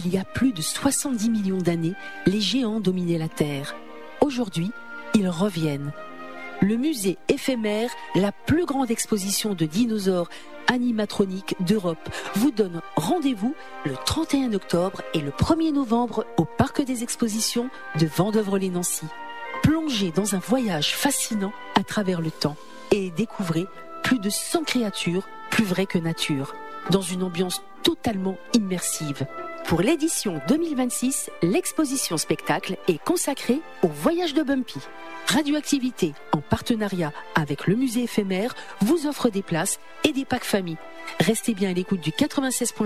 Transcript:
il y a plus de 70 millions d'années, les géants dominaient la Terre. Aujourd'hui, ils reviennent. Le musée éphémère, la plus grande exposition de dinosaures animatroniques d'Europe, vous donne rendez-vous le 31 octobre et le 1er novembre au Parc des Expositions de Vandœuvre-lès-Nancy. Plongez dans un voyage fascinant à travers le temps et découvrez plus de 100 créatures plus vraies que nature, dans une ambiance totalement immersive. Pour l'édition 2026, l'exposition spectacle est consacrée au voyage de Bumpy. Radioactivité, en partenariat avec le musée éphémère, vous offre des places et des packs famille. Restez bien à l'écoute du 96.2